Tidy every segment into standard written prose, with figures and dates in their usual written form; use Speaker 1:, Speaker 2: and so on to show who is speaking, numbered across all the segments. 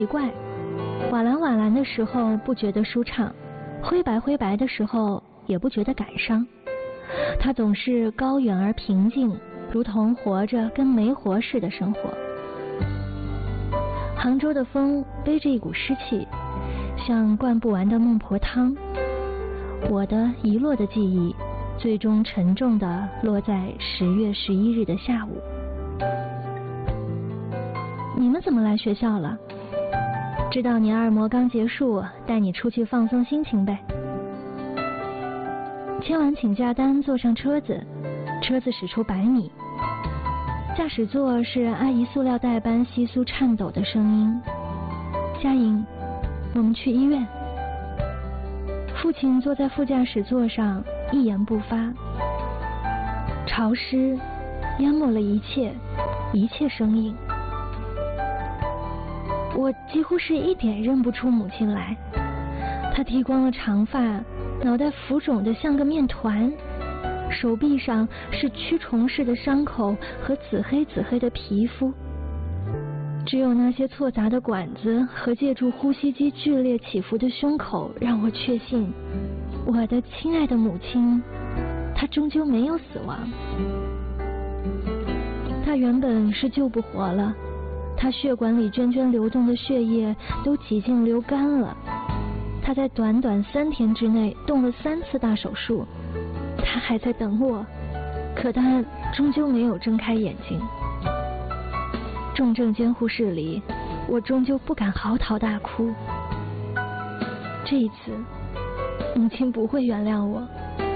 Speaker 1: 奇怪，瓦蓝瓦蓝的时候不觉得舒畅，灰白灰白的时候也不觉得感伤。它总是高远而平静，如同活着跟没活似的生活。杭州的风背着一股湿气，像灌不完的孟婆汤。我的遗落的记忆最终沉重地落在10月11日的下午。你们怎么来学校了？知道你二模刚结束，带你出去放松心情呗。签完请假单，坐上车子，车子驶出100米，驾驶座是阿姨塑料袋般窸窣颤抖的声音。佳颖，我们去医院。父亲坐在副驾驶座上，一言不发。潮湿淹没了一切声音。我几乎是一点认不出母亲来。她剃光了长发，脑袋浮肿得像个面团，手臂上是蛆虫似的伤口和紫黑的皮肤。只有那些错杂的管子和借助呼吸机剧烈起伏的胸口，让我确信我的亲爱的母亲，她终究没有死亡。她原本是救不活了，她血管里涓涓流动的血液都几近流干了。她在短短3天之内动了3次大手术，她还在等我，可她终究没有睁开眼睛。重症监护室里，我终究不敢嚎啕大哭。这一次，母亲不会原谅我。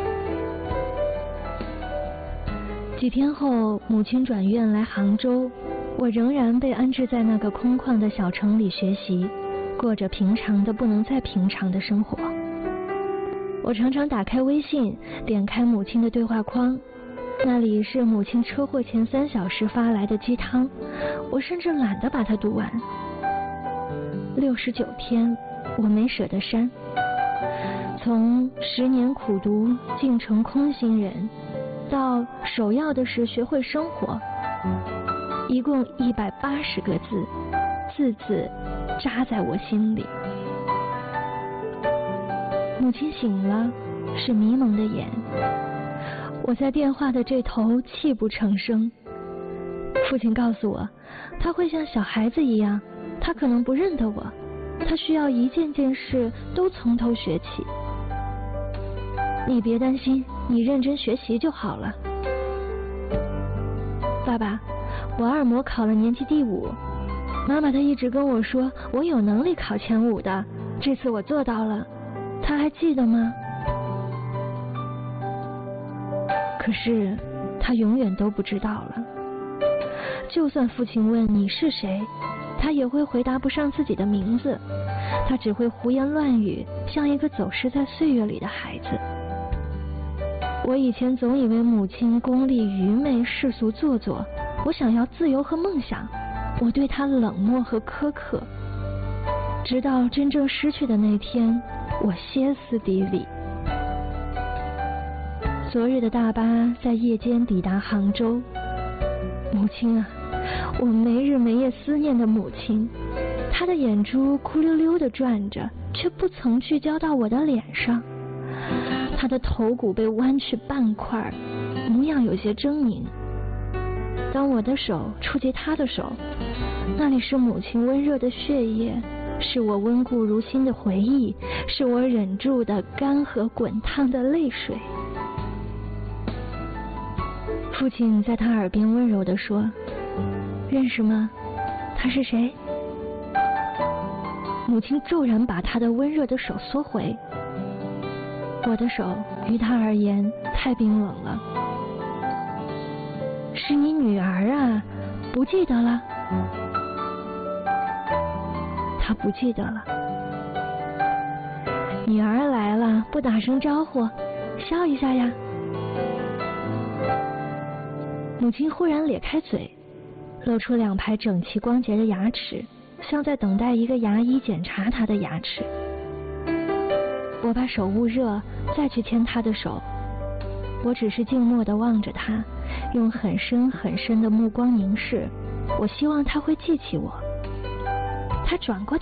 Speaker 1: 几天后，母亲转院来杭州，我仍然被安置在那个空旷的小城里学习，过着平常的不能再平常的生活。我常常打开微信，点开母亲的对话框，那里是母亲车祸前3小时发来的鸡汤，我甚至懒得把它读完。69天，我没舍得删。从10年苦读竟成空心人，到首要的是学会生活，一共180个字，字字扎在我心里。母亲醒了，是迷蒙的眼。我在电话的这头泣不成声。父亲告诉我，他会像小孩子一样，他可能不认得我，他需要一件件事都从头学起。你别担心，你认真学习就好了。爸爸，我二模考了年级第5，妈妈她一直跟我说我有能力考前5的，这次我做到了，她还记得吗？可是他永远都不知道了。就算父亲问你是谁，他也会回答不上自己的名字，他只会胡言乱语，像一个走失在岁月里的孩子。我以前总以为母亲功利愚昧，世俗做作，我想要自由和梦想，我对她冷漠和苛刻。直到真正失去的那天，我歇斯底里。昨日的大巴在夜间抵达杭州。母亲啊，我没日没夜思念的母亲，她的眼珠哭溜溜地转着，却不曾聚焦到我的脸上。她的头骨被弯去半块，模样有些狰狞。当我的手触及她的手，那里是母亲温热的血液，是我温故如新的回忆，是我忍住的干涸滚烫的泪水。父亲在他耳边温柔地说，认识吗？他是谁？母亲骤然把他的温热的手缩回，我的手于他而言太冰冷了。是你女儿啊，不记得了？他不记得了。女儿来了，不打声招呼，笑一下呀。母亲忽然咧开嘴，露出2排整齐光洁的牙齿，像在等待一个牙医检查她的牙齿。我把手捂热，再去牵她的手。我只是静默地望着她，用很深很深的目光凝视。我希望她会记起我。她转过